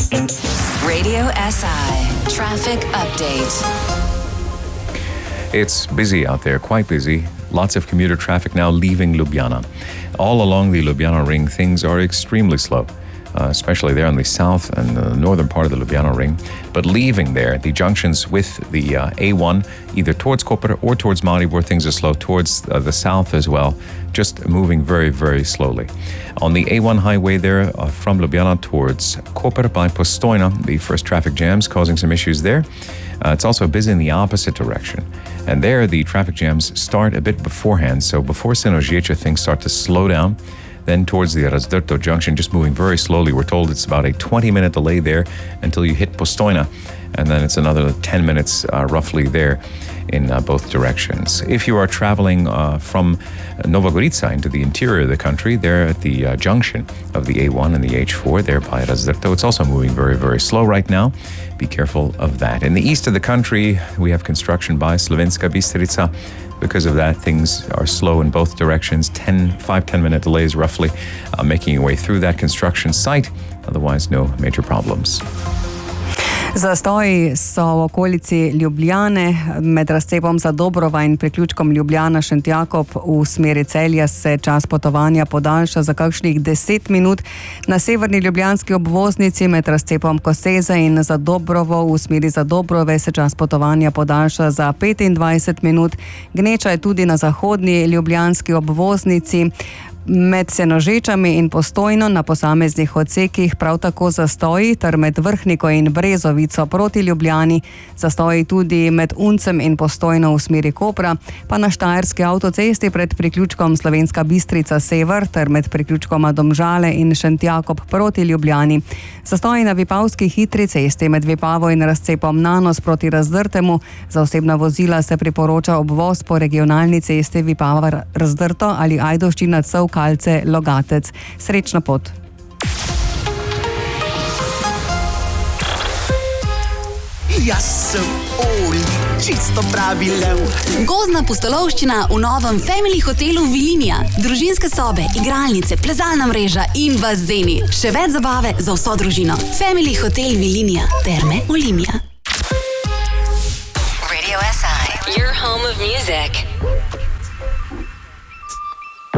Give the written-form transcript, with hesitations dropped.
Radio SI Traffic Update. It's busy out there, quite busy. Lots of commuter traffic now leaving Ljubljana. All along the Ljubljana Ring, things are extremely slow, especially there on the south and the northern part of the Ljubljana Ring. But leaving there, the junctions with the A1, either towards Koper or towards Maribor, things are slow. Towards the south as well, just moving very, very slowly. On the A1 highway there, from Ljubljana towards Koper by Postojna, the first traffic jams causing some issues there. It's also busy in the opposite direction. And there, the traffic jams start a bit beforehand. So before Senožecha, things start to slow down. Then towards the Razdrto junction, just moving very slowly. We're told it's about a 20-minute delay there until you hit Postojna. And then it's another 10 minutes roughly there in both directions. If you are traveling from Nova Gorica into the interior of the country, there at the junction of the A1 and the H4, there by Razdrto, it's also moving very, very slow right now. Be careful of that. In the east of the country, we have construction by Slovenska Bistrica. Because of that, things are slow in both directions, 5-10 minute delays roughly, making your way through that construction site. Otherwise, no major problems. Zastoji so v okolici Ljubljane, med razcepom Zadobrova in priključkom Ljubljana-Šentjakob v smeri Celja se čas potovanja podaljša za kakšnih 10 minut. Na severni ljubljanski obvoznici med razcepom Koseza in Zadobrovo v smeri Zadobrove se čas potovanja podaljša za 25 minut. Gneča je tudi na zahodni ljubljanski obvoznici. Med Senožečami in Postojno na posameznih odsekih prav tako zastoji, ter med Vrhniko in Brezovico proti Ljubljani, zastoji tudi med Uncem in Postojno v smeri Kopra, pa na Štajerski avtocesti pred priključkom Slovenska Bistrica sever ter med priključkoma Domžale in Šentjakob proti Ljubljani. Zastoji na Vipavski hitri cesti med Vipavo in razcepom Nanos proti Razdrtemu. Za osebna vozila se priporoča obvoz po regionalni cesti Vipava-Razdrto ali Ajdovščina-Calce-Logatec. Srečno pot! Jaz sem Oli, čisto pravi lev. Gozdna pustolovščina v novem Family hotelu Vilinija. Družinske sobe, igralnice, plezalna mreža in bazeni. Še več zabave za vso družino. Family hotel Vilinija. Terme Olimia. Radio SI. Your home of music.